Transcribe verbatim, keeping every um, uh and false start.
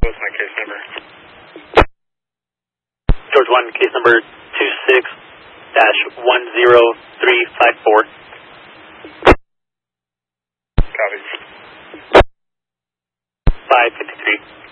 What's my case number? George one, case number two six dash one zero three five four. Copy. five fifty-three.